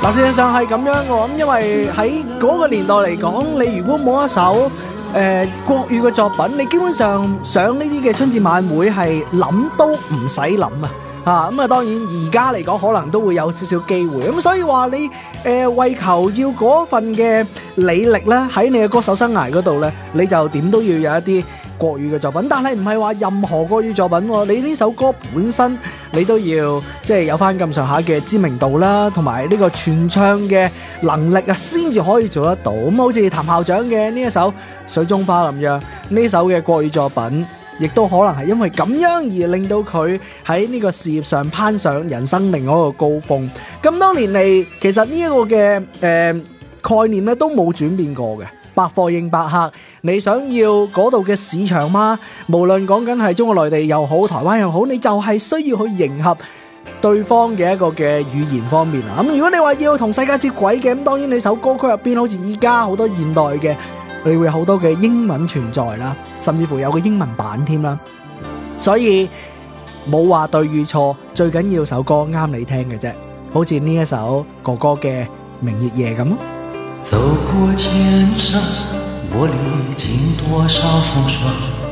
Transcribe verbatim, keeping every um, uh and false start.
嗱，事實上係咁樣嘅，咁因為喺嗰個年代嚟講，你如果冇一首誒、呃、國語嘅作品，你基本上上呢啲嘅春節晚會係諗都唔使諗啊！啊，咁啊，當然而家嚟講可能都會有少少機會，咁所以話你誒、呃、為求要嗰份嘅履歷咧，喺你嘅歌手生涯嗰度咧，你就點都要有一啲國語嘅作品，但係唔係話任何國語作品，你呢首歌本身你都要即係有翻咁上下嘅知名度啦，同埋呢個傳唱嘅能力啊，先至可以做得到。咁好似譚校長嘅呢一首《水中花》咁樣，呢首嘅國語作品，亦都可能係因為咁樣而令到佢喺呢個事業上攀上人生另外一個高峰。咁多年嚟，其實呢一個嘅誒、呃、概念咧都冇轉變過嘅。百貨應百客，你想要嗰度嘅市場嗎？無論講緊係中國內地又好，台灣又好，你就係需要去迎合對方嘅一個嘅語言方面啊。咁如果你話要同世界接軌嘅，咁當然你首歌曲入邊好似依家好多現代嘅，你會有好多嘅英文存在啦，甚至乎有個英文版添啦。所以冇話對與錯，最緊要首歌啱你聽嘅啫。好似呢一首哥哥嘅《明月夜》咁。 走過千山，我歷經多少風霜。